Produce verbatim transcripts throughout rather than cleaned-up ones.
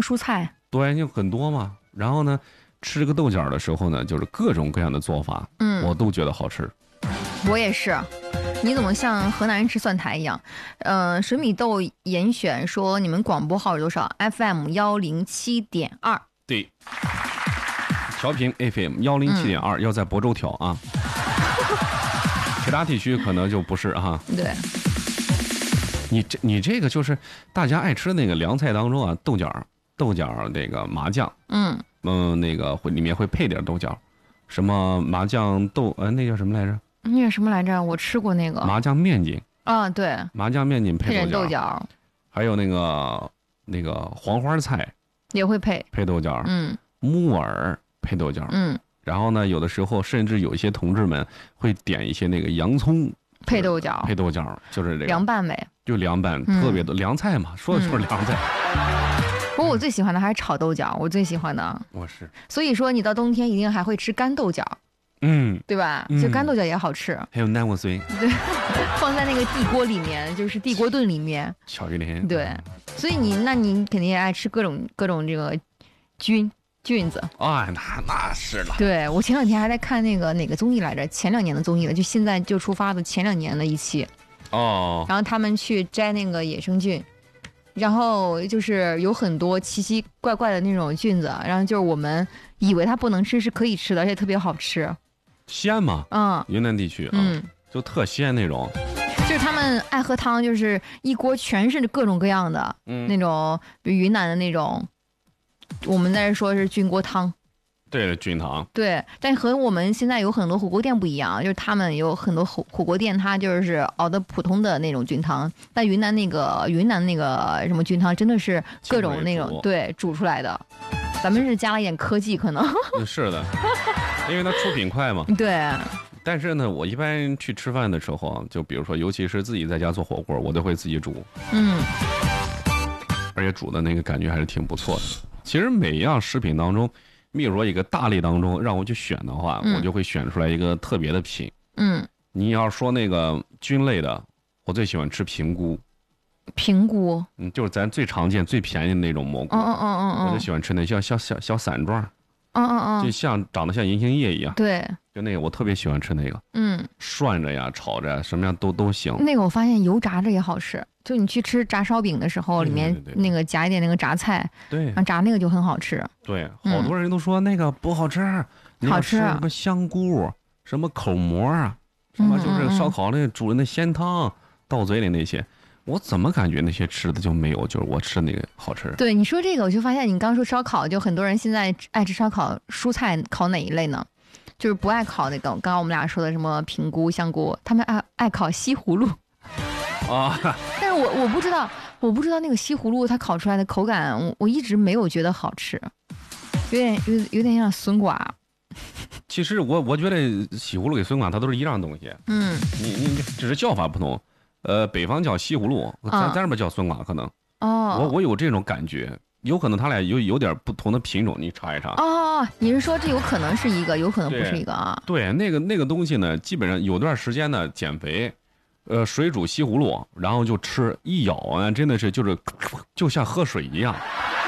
蔬菜。 对，就很多嘛。然后呢，吃这个豆角的时候呢，就是各种各样的做法，嗯，我都觉得好吃。 我也是。你怎么像河南人吃蒜苔一样？呃，水米豆严选说你们广播号是多少 ？F M 幺零七点二。 对，调频 F M 幺零七点二，要在亳州调啊。其他地区可能就不是哈。 对。 你这你这个就是大家爱吃的那个凉菜当中啊，豆角豆角那个麻酱，嗯嗯，那个会里面会配点豆角，什么麻酱豆呃那叫什么来着？ 那个什么来着？我吃过那个麻酱面筋啊，对， 麻酱面筋配豆角， 豆角， 还有那个那个黄花菜也会配配豆角， 嗯， 木耳配豆角， 嗯， 然后呢，有的时候甚至有一些同志们会点一些那个洋葱配豆角， 配豆角就是这个凉拌呗， 就凉拌，嗯、特别多凉菜嘛，说的就是凉菜。 不过我最喜欢的还是炒豆角，我最喜欢的。 我是。 所以说，你到冬天一定还会吃干豆角。 嗯， 对吧？就干豆角也好吃， 还有南瓜碎， 对，放在那个地锅里面，就是地锅炖里面， 巧一点。 对，所以你那你肯定也爱吃各种各种这个菌菌子。 哎，那那是了。 对，我前两天还在看那个哪个综艺来着？前两年的综艺了，就现在就出发的前两年的一期。 哦。 然后他们去摘那个野生菌，然后就是有很多奇奇怪怪的那种菌子，然后就是我们以为它不能吃，是可以吃的，而且特别好吃。 鲜嘛，嗯，云南地区啊，嗯，就特鲜那种。 就是他们爱喝汤，就是一锅全是各种各样的，嗯，那种比如云南的那种，我们在这说是菌锅汤。 对，菌汤。 对，但和我们现在有很多火锅店不一样，就是他们有很多火火锅店，它就是熬的普通的那种菌汤，但云南那个云南那个什么菌汤，真的是各种那种对煮出来的。咱们是加了一点科技，可能。 是的。因为它出品快嘛， 对。 但是呢，我一般去吃饭的时候，就比如说，尤其是自己在家做火锅，我都会自己煮。嗯。而且煮的那个感觉还是挺不错的。其实每一样食品当中，比如说一个大类当中，让我去选的话，嗯、我就会选出来一个特别的品。嗯。你要说那个菌类的，我最喜欢吃平菇。 平菇。 嗯，就是咱最常见、最便宜的那种蘑菇。 嗯嗯嗯嗯嗯。 我就喜欢吃那小小小小伞状。 嗯嗯嗯， 就像长得像银杏叶一样， 对， 就那个我特别喜欢吃那个，嗯，涮着呀、炒着，什么样都都行。 那个我发现油炸着也好吃，就你去吃炸烧饼的时候，里面那个夹一点那个炸菜， 对， 炸那个就很好吃。 对，好多人都说那个不好吃， 好吃什么香菇、什么口蘑啊，什么就是烧烤那煮的那鲜汤到嘴里那些。我怎么感觉那些吃的就没有就是我吃的那个好吃？ 对，你说这个我就发现，你刚说烧烤，就很多人现在爱吃烧烤，蔬菜烤哪一类呢？就是不爱烤那个，刚刚我们俩说的什么平菇、香菇，他们爱爱烤西葫芦啊。但是我我不知道，我不知道那个西葫芦它烤出来的口感，我我一直没有觉得好吃，有点有有点像笋瓜。 其实我我觉得西葫芦跟笋瓜它都是一样东西，嗯，你你只是叫法不同。呃，北方叫西葫芦，咱咱这边叫笋瓜，可能。哦。我我有这种感觉，有可能他俩有有点不同的品种，你查一查。 哦，你是说这有可能是一个，有可能不是一个啊？ 对，那个那个东西呢，基本上有段时间呢减肥，呃，水煮西葫芦，然后就吃，一咬啊，真的是就是就像喝水一样，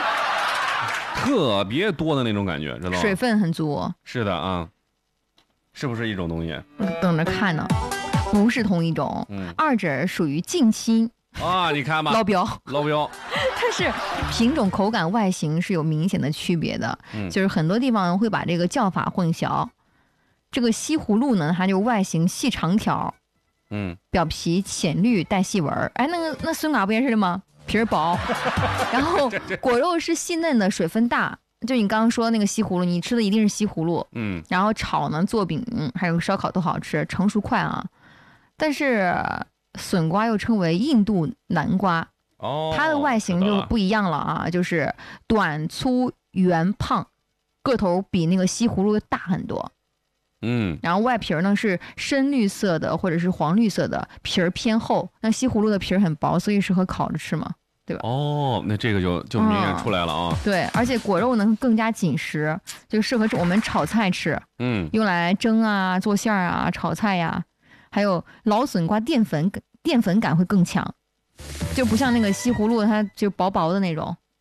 特别多的那种感觉，知道吗？ 水分很足。 是的啊，是不是一种东西？ 等着看呢。不是同一种，嗯，二者属于近亲啊。你看吧， 老表， 老表， 但是品种、口感、外形是有明显的区别的，嗯，就是很多地方会把这个叫法混淆。这个西葫芦呢，它就外形细长条，嗯，表皮浅绿带细纹。哎，那个那笋瓜不也是的吗？皮儿薄，然后果肉是细嫩的，水分大。就你刚刚说那个西葫芦，你吃的一定是西葫芦，嗯，然后炒呢、做饼还有烧烤都好吃，成熟快啊。但是笋瓜又称为印度南瓜，哦，它的外形就不一样了啊，就是短粗圆胖，个头比那个西葫芦大很多，嗯，然后外皮呢是深绿色的或者是黄绿色的，皮儿偏厚，那西葫芦的皮儿很薄，所以适合烤着吃嘛，对吧？ 哦，那这个就就明显出来了啊、哦。 对，而且果肉呢更加紧实，就适合我们炒菜吃，嗯，用来蒸啊、做馅儿啊、炒菜呀、啊。还有老笋瓜淀粉淀粉感会更强，就不像那个西葫芦，它就薄薄的那种。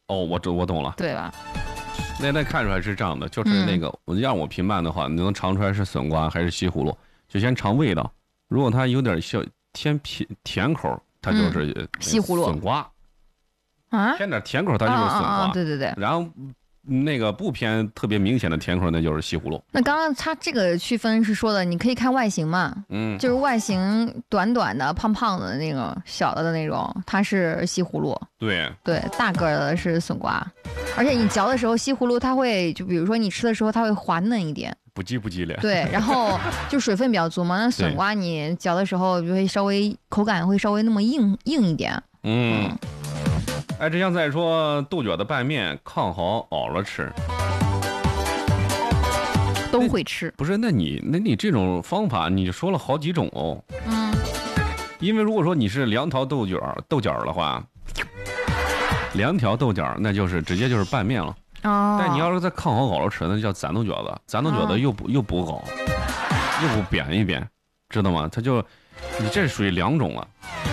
哦，我我懂了， 对吧？ 那那看出来是这样的，就是那个，我、嗯、让我评判的话，你能尝出来是笋瓜还是西葫芦，就先尝味道。如果它有点小偏偏甜口，它就是、 嗯、西葫芦。 笋瓜啊， 偏点甜口，它就是笋瓜。 啊啊啊对对对。 然后那个不偏特别明显的甜口，那就是西葫芦。 那刚刚它这个区分是说的，你可以看外形嘛， 嗯， 就是外形短短的、胖胖的那种小的的那种，它是西葫芦。 对对，大个的是笋瓜，而且你嚼的时候，西葫芦它会，就比如说你吃的时候，它会滑嫩一点， 不叽不叽的。 对，然后就水分比较足嘛。那笋瓜你嚼的时候就会稍微口感会稍微那么硬硬一点。 嗯。嗯哎，这像再说豆角的拌面，炕好熬了吃， 都会吃。 不是？那你那你这种方法，你说了好几种哦。 嗯。 因为如果说你是两条豆角豆角的话，两条豆角那就是直接就是拌面了。 哦。 但你要是在炕好熬了吃，那叫攒豆角子，攒豆角子又不、哦、又不熬，又不扁一扁，知道吗？它就你这属于两种了。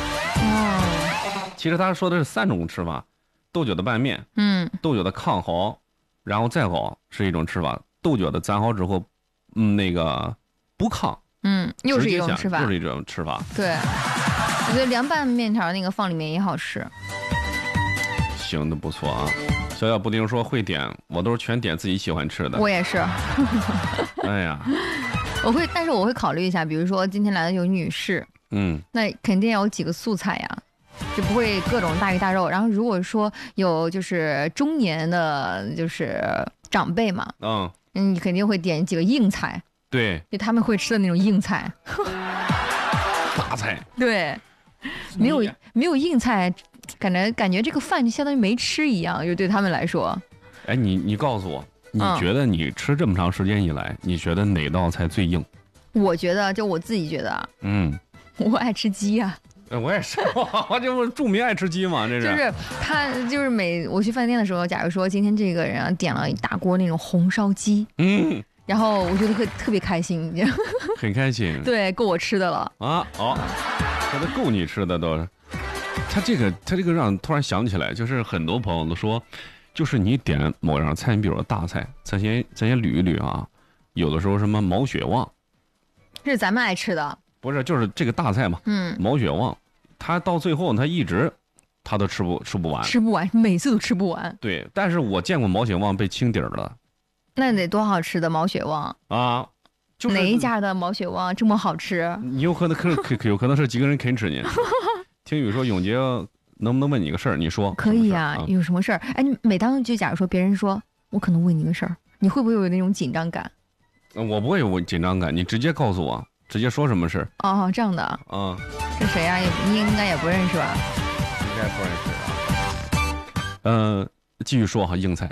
其实他说的是三种吃法，豆角的拌面， 嗯， 豆角的炕好，然后再熬是一种吃法，豆角的攒好之后，嗯，那个不炕， 嗯，又是一种吃法， 又是一种吃法。 对，我觉得凉拌面条那个放里面也好吃。 行的不错啊，小小布丁说会点，我都是全点自己喜欢吃的。 我也是。 哎呀， 我会，但是我会考虑一下，比如说今天来的有女士， 嗯， 那肯定要有几个素菜呀。就不会各种大鱼大肉，然后如果说有就是中年的，就是长辈嘛， 嗯， 你肯定会点几个硬菜， 对， 就他们会吃的那种硬菜， 大菜， 对，没有没有硬菜，感觉感觉这个饭就相当于没吃一样，就对他们来说。 哎，你你告诉我，你觉得你吃这么长时间以来，嗯、你觉得哪道菜最硬？ 我觉得，就我自己觉得， 嗯， 我爱吃鸡呀、啊。 我也是，我就是著名爱吃鸡嘛，这是。 就是他，就是每我去饭店的时候，假如说今天这个人啊点了一大锅那种红烧鸡， 嗯， 然后我觉得会特别开心， 很开心， 对，够我吃的了啊，哦，他都够你吃的都是。他这个，他这个让突然想起来，就是很多朋友都说，就是你点某样菜，你比如说大菜，咱先咱先捋一捋啊，有的时候什么毛血旺， 是咱们爱吃的。 不是，就是这个大菜嘛， 嗯， 毛血旺，他到最后他一直，他都吃不吃不完， 吃不完，每次都吃不完。 对，但是我见过毛血旺被清底儿的， 那得多好吃的毛血旺啊！就是哪一家的毛血旺这么好吃？ 你有可能可可有可能是几个人啃吃呢？听雨说，永杰能不能问你个事儿？你说可以啊，啊有什么事儿？哎，你每当就假如说别人说我可能问你个事儿，你会不会有那种紧张感？ 我不会有紧张感，你直接告诉我。直接说什么事？ 哦，这样的啊， 嗯， 是谁呀、啊？也你应该也不认识吧？ 应该不认识。嗯、呃，继续说哈，硬菜。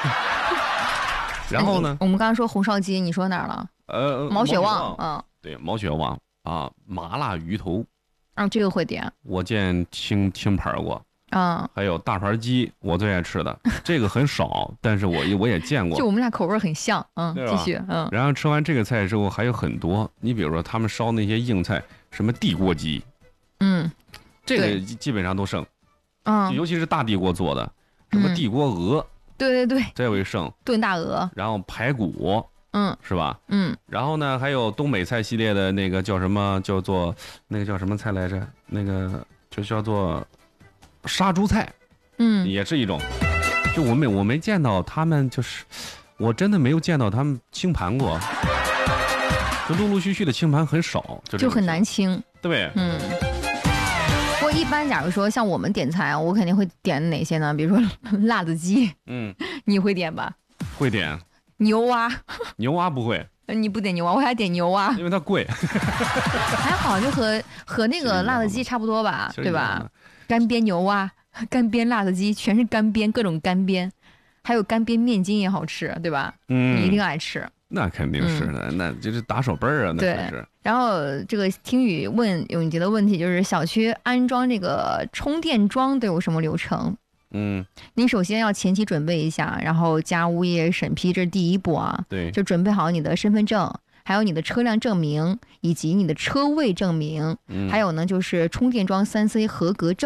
然后呢？ 我们刚刚说红烧鸡，你说哪儿了？ 呃， 毛血旺，嗯， 对，毛血旺啊，麻辣鱼头， 啊，这个会点。 我见清清盘过。 啊、嗯， 还有大盘鸡，我最爱吃的，这个很少，但是我我也见过。 就我们俩口味很像，嗯，继续，嗯。 然后吃完这个菜之后，还有很多，你比如说他们烧那些硬菜，什么地锅鸡， 嗯， 这个基本上都剩， 嗯， 尤其是大地锅做的，什么地锅鹅， 嗯、对对对， 这为剩， 炖大鹅， 然后排骨， 嗯， 是吧？ 嗯， 然后呢，还有东北菜系列的那个叫什么，叫做那个叫什么菜来着？那个就叫做杀猪菜。 嗯， 也是一种，就我没我没见到他们，就是我真的没有见到他们清盘过，就陆陆续续的清盘很少，就就很难清。 对， 嗯。不过一般，假如说像我们点菜，我肯定会点哪些呢？比如说辣子鸡， 嗯， 你会点吧？ 会点。 牛蛙， 牛蛙不会。 你不点牛蛙，我还点牛蛙， 因为它贵。 还好，就和和那个辣子鸡差不多吧，对吧？干煸牛蛙。干煸辣子鸡全是干煸，各种干煸，还有干煸面筋也好吃，对吧？ 嗯， 你一定爱吃。 那肯定是的，嗯、那就是打手背儿啊，那对是。 然后这个听雨问永杰的问题就是：小区安装这个充电桩都有什么流程？ 嗯， 你首先要前期准备一下，然后加物业审批，这是第一步啊。 对， 就准备好你的身份证，还有你的车辆证明，以及你的车位证明， 嗯、 还有呢就是充电桩三 C 合格证。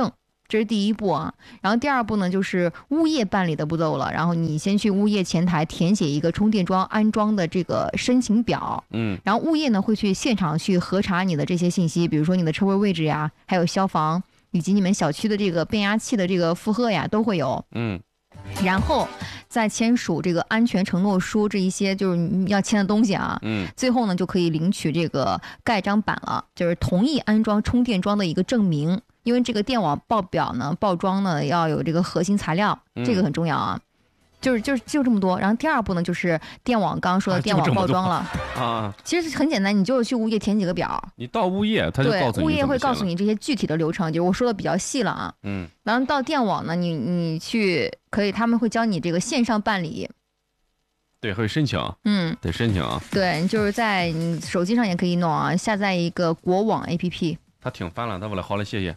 这是第一步啊。然后第二步呢，就是物业办理的步骤了。然后你先去物业前台填写一个充电桩安装的这个申请表， 嗯， 然后物业呢会去现场去核查你的这些信息，比如说你的车位位置呀，还有消防以及你们小区的这个变压器的这个负荷呀都会有， 嗯， 然后再签署这个安全承诺书，这一些就是你要签的东西啊， 嗯， 最后呢就可以领取这个盖章板了，就是同意安装充电桩的一个证明。因为这个电网报表呢、报装呢要有这个核心材料，这个很重要啊。就是就是就这么多。然后第二步呢，就是电网刚刚说的电网报装了啊。 其实很简单，你就是去物业填几个表。 你到物业，他就告诉你， 对，物业会告诉你这些具体的流程，就是我说的比较细了啊。 嗯。 然后到电网呢，你你去可以，他们会教你这个线上办理。 对，会申请。 嗯， 得申请啊。 对，就是在你手机上也可以弄啊，下载一个国网 A P P。 他挺烦了，他过来好了，谢谢。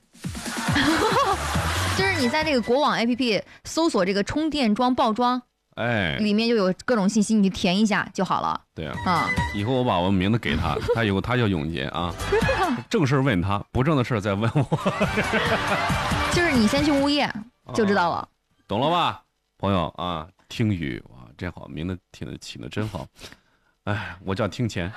就是你在这个国网 A P P 搜索这个充电桩报装， 哎， 里面就有各种信息，你填一下就好了。 对啊， 啊， 以后我把我名字给他，他以后他叫永杰啊。正事问他，不正的事再问我。 就是你先去物业就知道了， 啊、懂了吧，朋友啊？听雨哇，真好，名字起的起的真好。哎，我叫听钱。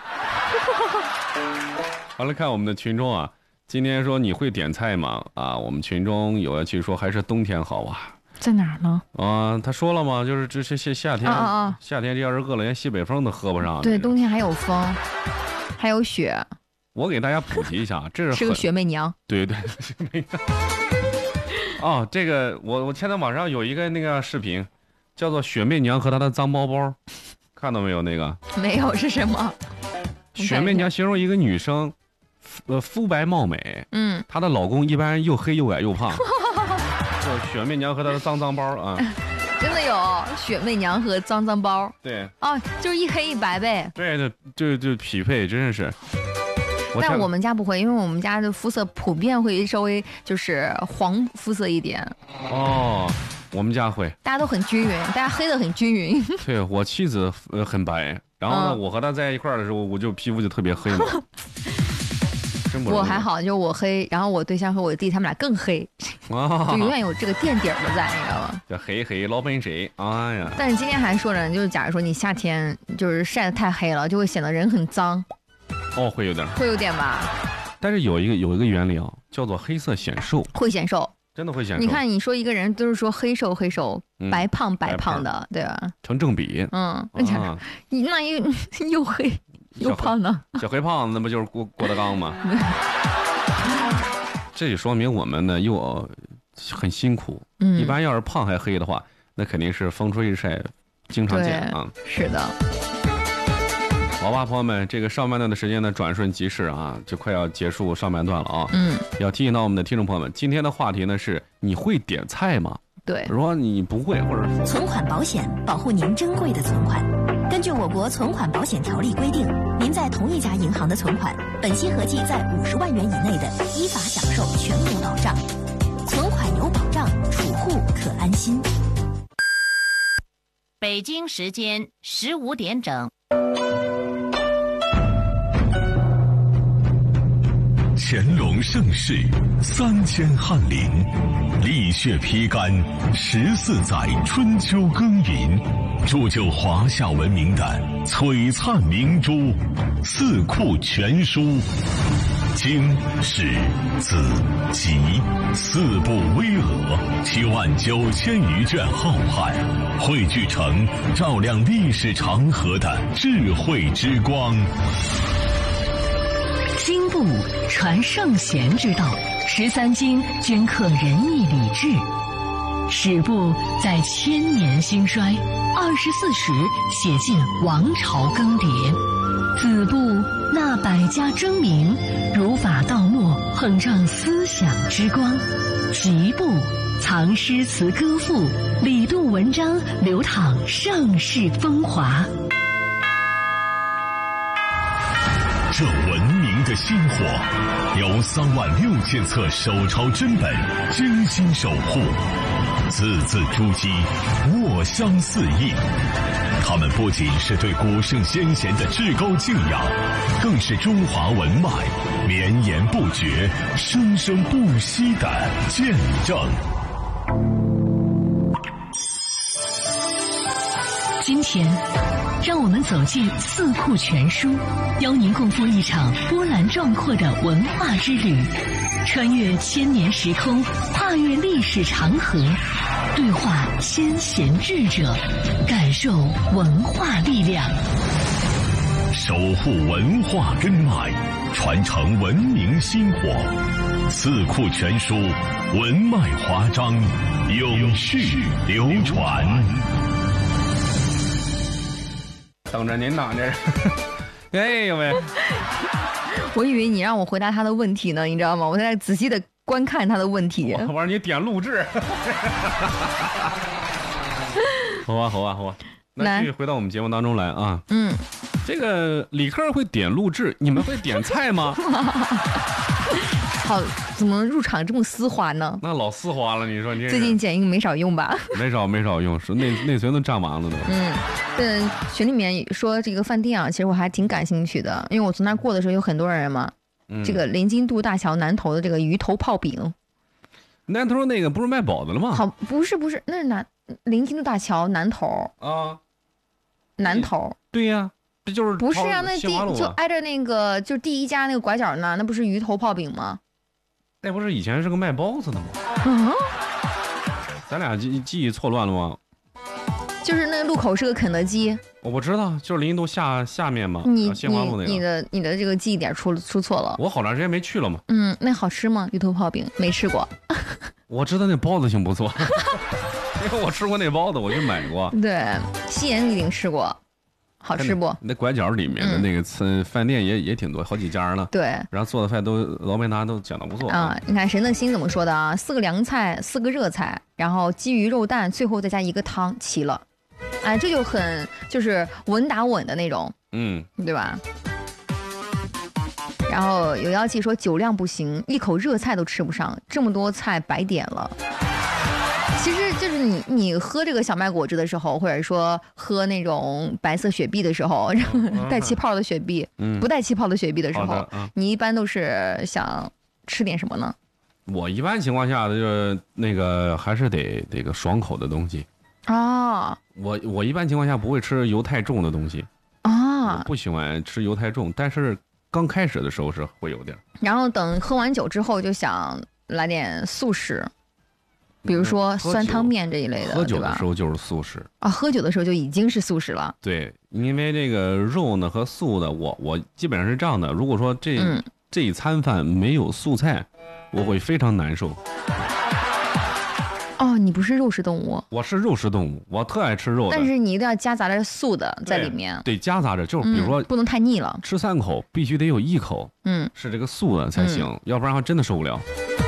好了，看我们的群众啊，今天说你会点菜吗？啊，我们群中有人去说还是冬天好啊。 在哪儿呢？ 啊，他说了嘛，就是这这些夏天， 啊啊夏天这要是饿了，连西北风都喝不上。 对，冬天还有风，还有雪。 我给大家普及一下，这是是个雪媚娘。 对对，雪媚娘。哦，这个我我前天网上有一个那个视频，叫做《雪媚娘和她的脏包包》，看到没有？那个没有，是什么？ 雪媚娘形容一个女生。呃，肤白貌美， 嗯， 她的老公一般又黑又矮又胖，就雪媚娘和她的脏脏包啊， 真的有雪媚娘和脏脏包， 对， 哦，就是一黑一白呗， 对，就就就匹配，真是。 但我们家不会，因为我们家的肤色普遍会稍微就是黄肤色一点。 哦，我们家会， 大家都很均匀，大家黑的很均匀。 对，我妻子呃很白，然后呢，嗯、我和她在一块儿的时候，我就皮肤就特别黑嘛。 我还好，就我黑，然后我对象和我弟他们俩更黑，啊、就永远有这个垫底儿的在，你知道吗？ 这黑黑老本谁？哎呀！ 但是今天还说着，就是假如说你夏天就是晒得太黑了，就会显得人很脏。 哦，会有点， 会有点吧。 但是有一个有一个原理啊，叫做黑色显瘦， 会显瘦， 真的会显瘦。 你看，你说一个人都是说黑瘦黑瘦，嗯、白胖白胖的，对吧？ 成正比。 嗯，啊、那又又黑。又胖呢， 小黑胖子那不就是郭郭德纲吗？这就说明我们呢又很辛苦。嗯，一般要是胖还黑的话，那肯定是风吹日晒，经常见啊。 是的。 好吧，朋友们，这个上半段的时间呢转瞬即逝啊，就快要结束上半段了啊。 嗯， 要提醒到我们的听众朋友们，今天的话题呢是你会点菜吗？ 对， 如果你不会，或者存款保险保护您珍贵的存款。根据我国存款保险条例规定，您在同一家银行的存款，本息合计在五十万元以内的，依法享受全额保障。存款有保障，储户可安心。 北京时间十五点整。 乾隆盛世，三千翰林，历血披肝，十四载春秋耕耘，铸就华夏文明的璀璨明珠《四库全书》，经史子集四部巍峨，七万九千余卷浩瀚，汇聚成照亮历史长河的智慧之光。 经部传圣贤之道，十三经镌刻仁义礼智。史部在千年兴衰，二十四史写尽王朝更迭。子部纳百家争鸣，儒法道墨横仗思想之光。集部藏诗词歌赋，理度文章流淌盛世风华。 这文明的薪火，由三万六千册手抄真本精心守护，字字珠玑，墨香四溢。 他们不仅是对古圣先贤的至高敬仰，更是中华文脉绵延不绝、生生不息的见证。 今天，让我们走进《四库全书》，邀您共赴一场波澜壮阔的文化之旅，穿越千年时空，跨越历史长河，对话先贤智者，感受文化力量， 守护文化根脉，传承文明薪火。《四库全书》文脉华章，永续流传。 等着您呢，这是。哎呦喂！ 我以为你让我回答他的问题呢，你知道吗？我在仔细的观看他的问题。 我让你点录制。好啊，好啊，好啊。那继续回到我们节目当中来啊。 嗯。 这个理科会点录制，你们会点菜吗？ 好，怎么入场这么丝滑呢？ 那老丝滑了，你说你最近剪映没少用吧？ 没少没少用，是内内存都占完了都。 嗯，嗯，群里面说这个饭店啊，其实我还挺感兴趣的，因为我从那过的时候有很多人嘛。嗯、这个临津渡大桥南头的这个鱼头泡饼， 南头那个不是卖饱的了吗？ 好，不是不是，那是南临津渡大桥南头啊， 南头。 对呀、啊。这就是不是啊？那第就挨着那个就第一家那个拐角呢，那不是鱼头泡饼吗？ 那不是以前是个卖包子的吗？ 嗯， 咱俩记记忆错乱了吗？ 就是那个路口是个肯德基， 我不知道，就是临渡下下面嘛， 你新华路那个。 你的你的这个记忆点出出错了。 我好长时间没去了嘛。 嗯，那好吃吗？鱼头泡饼没吃过。 我知道那包子挺不错，因为我吃过那包子，我就买过。 对，西岩一定吃过。好吃不？ 那拐角里面的那个餐饭店也、嗯、也挺多，好几家呢。 对， 然后做的饭都老板娘都讲的不错啊。你看神的心怎么说的啊？四个凉菜，四个热菜，然后鸡鱼肉蛋，最后再加一个汤，齐了。哎，这就很就是稳打稳的那种， 嗯， 对吧？然后有妖气说酒量不行，一口热菜都吃不上，这么多菜白点了。其实就是你你喝这个小麦果汁的时候，或者说喝那种白色雪碧的时候，然后带气泡的雪碧，嗯、不带气泡的雪碧的时候，嗯、你一般都是想吃点什么呢？ 我一般情况下的就是那个还是得这个爽口的东西啊。 我我一般情况下不会吃油太重的东西啊，我不喜欢吃油太重，但是刚开始的时候是会有点。 然后等喝完酒之后，就想来点素食。比如说酸汤面这一类的， 喝酒的时候就是素食啊，喝酒的时候就已经是素食了。 对，因为这个肉呢和素的，我我基本上是这样的。如果说这、嗯、这一餐饭没有素菜，我会非常难受。 哦，你不是肉食动物？ 我是肉食动物，我特爱吃肉的。 但是你一定要夹杂着素的在里面。 对，对夹杂着，就是比如说、 嗯、不能太腻了， 吃三口必须得有一口， 嗯， 是这个素的才行，嗯、要不然真的受不了。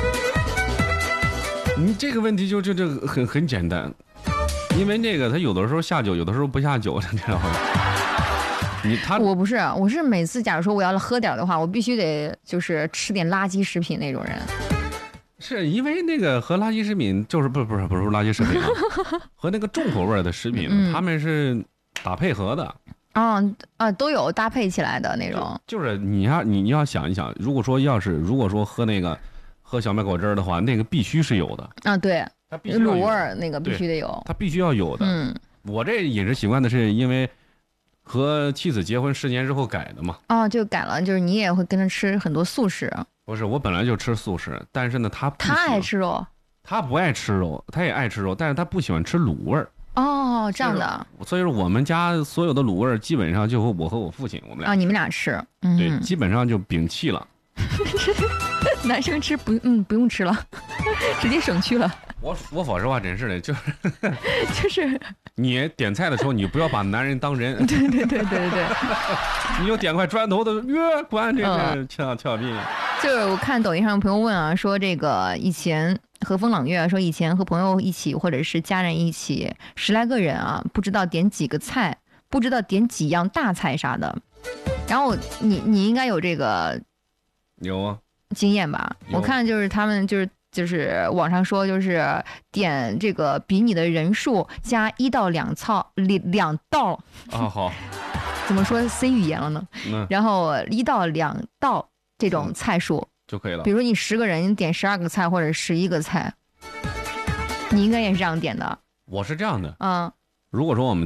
你这个问题就就这个很很简单，因为这个他有的时候下酒，有的时候不下酒，你知道吗？你他我不是，我是每次假如说我要喝点的话，我必须得就是吃点垃圾食品那种人。 是因为那个和垃圾食品就是不不是不是垃圾食品、啊，和那个重口味的食品，嗯、他们是打配合的。 啊啊，都有搭配起来的那种。 就, 就是你要你你要想一想，如果说要是如果说喝那个。喝小麦果汁的话，那个必须是有的啊，对， 它必须有卤味儿那个必须得有， 它必须要有的。 嗯， 我这饮食习惯的是因为和妻子结婚十年之后改的嘛。 哦，就改了，就是你也会跟着吃很多素食。 不是，我本来就吃素食，但是呢，他他爱吃肉， 他不爱吃肉，他也爱吃肉，但是他不喜欢吃卤味儿。 哦，这样的。 所以说我们家所有的卤味儿基本上就和我和我父亲我们俩啊，你们俩吃，嗯、 对，基本上就摒弃了。 男生吃不嗯不用吃了，直接省去了。 我我说实话，真是的，就是就是你点菜的时候，你不要把男人当人。 对对对对对对。 你有点块砖头的，越关这个俏俏皮。 就是我看抖音上有朋友问啊，说这个以前和风朗月说以前和朋友一起或者是家人一起十来个人啊，不知道点几个菜，不知道点几样大菜啥的。然后你你应该有这个有啊经验吧？我看就是他们就是就是网上说就是点这个比你的人数加一到两操两两道啊好， 怎么说 C 语言了呢？嗯，然后一到两道这种菜数、嗯、 就可以了。 比如你十个人点十二个菜或者十一个菜，你应该也是这样点的。 我是这样的， 嗯， 如果说我们